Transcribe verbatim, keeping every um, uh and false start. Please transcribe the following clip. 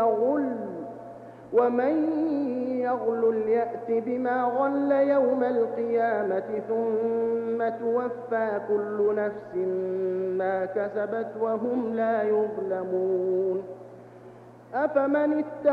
يغل ومن يغل يأت بما غل يوم القيامة ثم توفى كل نفس ما كسبت وهم لا يظلمون. أفمن